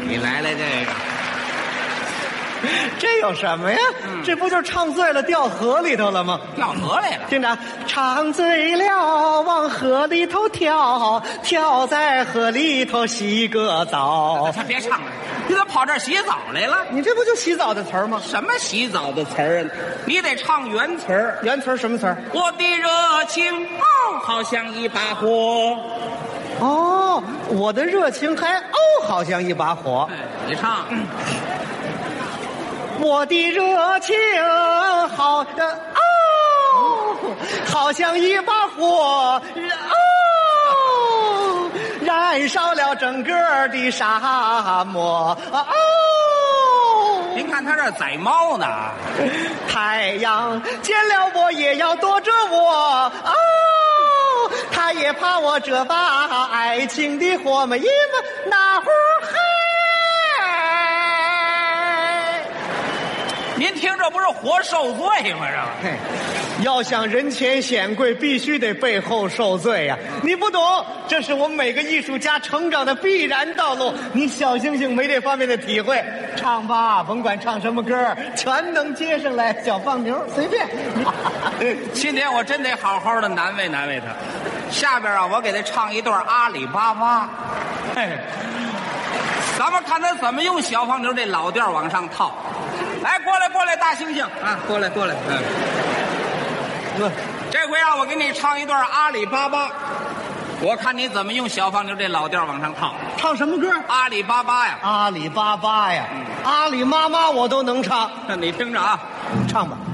你来这个， 这有什么呀？这不就是唱醉了掉河里头了吗？ 掉河来了。 听着，唱醉了往河里头跳，跳在河里头洗个澡。 他别唱了，你怎么跑这儿洗澡来了？ 你这不就洗澡的词儿吗？ 什么洗澡的词儿啊？你得唱原词儿。 原词儿什么词儿？ 我的热情哦，好像一把火。 哦，我的热情还好像一把火。 你唱。 我的热情好像一把火燃烧了整个的沙漠您看他这宰猫呢。 太阳见了我也要躲着我他也怕我这把爱情的火嘛，因为那会儿嗨。 您听这不是活受罪吗？这要想人前显贵，必须得背后受罪呀！你不懂，这是我们每个艺术家成长的必然道路。你小星星没这方面的体会，唱吧，甭管唱什么歌，全能接上来。小放牛随便。 今天我真得好好的难为难为他。下边啊，我给他唱一段阿里巴巴。咱们看他怎么用小放牛这老调往上套。来，过来，大猩猩啊，过来。这回让我给你唱一段阿里巴巴，我看你怎么用小放牛这老调往上套。 唱什么歌？ 阿里巴巴呀， 阿里巴巴呀，阿里妈妈我都能唱。 那你听着啊， 唱吧。